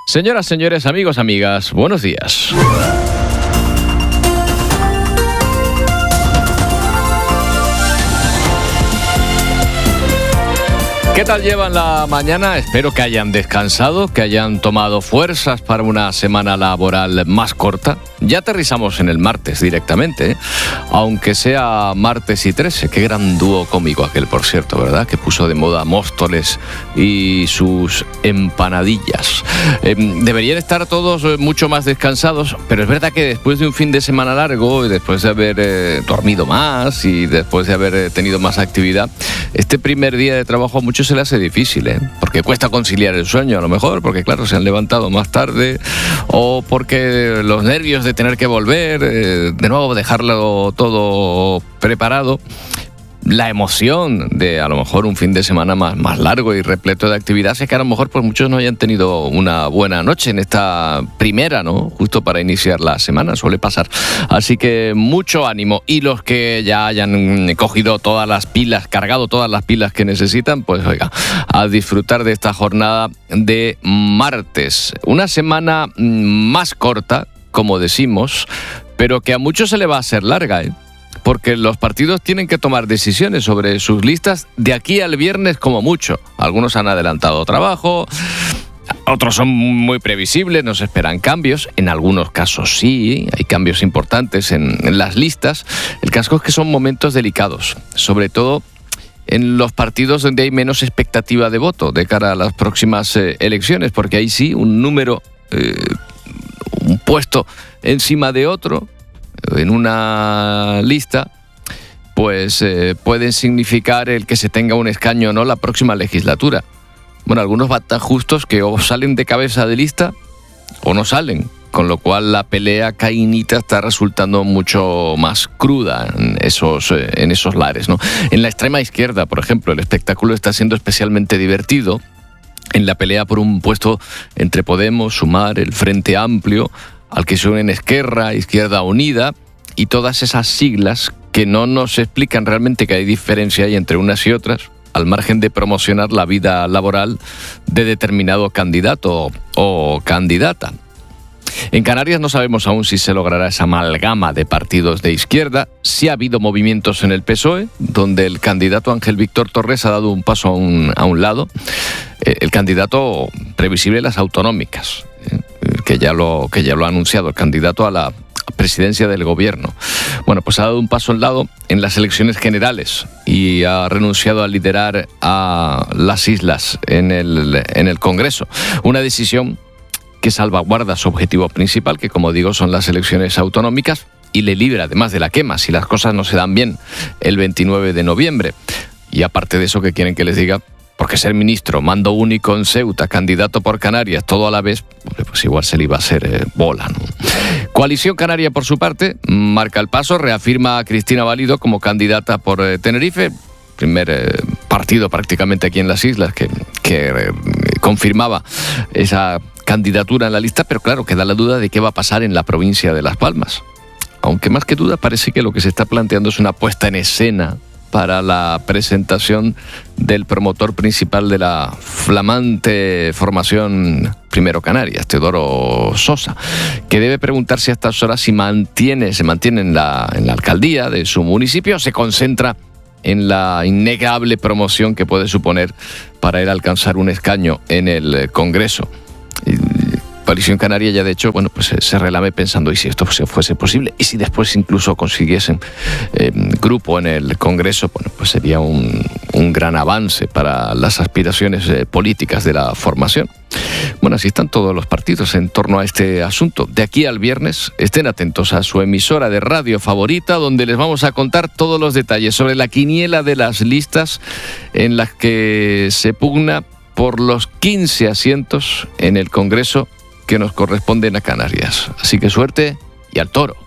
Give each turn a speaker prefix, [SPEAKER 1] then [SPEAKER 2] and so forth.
[SPEAKER 1] Señoras, señores, amigos, amigas, buenos días. ¿Qué tal llevan la mañana? Espero que hayan descansado, que hayan tomado fuerzas para una semana laboral más corta. Ya aterrizamos en el martes directamente, ¿eh? Aunque sea martes y 13. Qué gran dúo cómico aquel, por cierto, ¿verdad? Que puso de moda Móstoles y sus empanadillas. Deberían estar todos mucho más descansados, pero es verdad que después de un fin de semana largo, y después de haber dormido más y después de haber tenido más actividad, este primer día de trabajo a muchos se le hace difícil, ¿eh? Porque cuesta conciliar el sueño, a lo mejor, porque claro, se han levantado más tarde, o porque los nervios de tener que volver, de nuevo dejarlo todo preparado, la emoción de a lo mejor un fin de semana más largo y repleto de actividad, es que a lo mejor pues muchos no hayan tenido una buena noche en esta primera, ¿no? Justo para iniciar la semana, suele pasar. Así que mucho ánimo. Y los que ya hayan cogido todas las pilas, cargado todas las pilas que necesitan, pues oiga, a disfrutar de esta jornada de martes. Una semana más corta, como decimos, pero que a muchos se le va a hacer larga, ¿eh? Porque los partidos tienen que tomar decisiones sobre sus listas de aquí al viernes como mucho. Algunos han adelantado trabajo, otros son muy previsibles, no se esperan cambios. En algunos casos sí, hay cambios importantes en las listas. El caso es que son momentos delicados, sobre todo en los partidos donde hay menos expectativa de voto de cara a las próximas elecciones, porque ahí sí un número, un puesto encima de otro en una lista, pues pueden significar el que se tenga un escaño o no la próxima legislatura. Bueno, algunos van tan justos que o salen de cabeza de lista o no salen, con lo cual la pelea caínita está resultando mucho más cruda en esos lares, ¿no? En la extrema izquierda, por ejemplo, el espectáculo está siendo especialmente divertido en la pelea por un puesto entre Podemos, Sumar, el Frente Amplio, al que se unen Esquerra, Izquierda Unida y todas esas siglas que no nos explican realmente que hay diferencia ahí entre unas y otras, al margen de promocionar la vida laboral de determinado candidato o candidata. En Canarias no sabemos aún si se logrará esa amalgama de partidos de izquierda. Sí ha habido movimientos en el PSOE, donde el candidato Ángel Víctor Torres ha dado un paso a un lado. El candidato previsible de las autonómicas, que ya lo ha anunciado, el candidato a la presidencia del gobierno. Bueno, pues ha dado un paso al lado en las elecciones generales y ha renunciado a liderar a las islas en el Congreso. Una decisión que salvaguarda su objetivo principal, que como digo son las elecciones autonómicas, y le libra además de la quema si las cosas no se dan bien el 29 de noviembre. Y aparte de eso, ¿qué quieren que les diga? Porque ser ministro, mando único en Ceuta, candidato por Canarias, todo a la vez, pues igual se le iba a hacer bola, ¿no? Coalición Canaria, por su parte, marca el paso, reafirma a Cristina Valido como candidata por Tenerife, primer partido prácticamente aquí en las islas que confirmaba esa candidatura en la lista, pero claro, queda la duda de qué va a pasar en la provincia de Las Palmas. Aunque más que duda parece que lo que se está planteando es una puesta en escena para la presentación del promotor principal de la flamante formación Primero Canarias, Teodoro Sosa, que debe preguntarse a estas horas si se mantiene en la alcaldía de su municipio o se concentra en la innegable promoción que puede suponer para él alcanzar un escaño en el Congreso. Coalición Canaria ya de hecho, bueno, pues se relame pensando y si esto fuese posible y si después incluso consiguiesen grupo en el Congreso, bueno, pues sería un gran avance para las aspiraciones políticas de la formación. Bueno, así están todos los partidos en torno a este asunto. De aquí al viernes estén atentos a su emisora de radio favorita, donde les vamos a contar todos los detalles sobre la quiniela de las listas en las que se pugna por los 15 asientos en el Congreso que nos corresponden a Canarias. Así que suerte y al toro.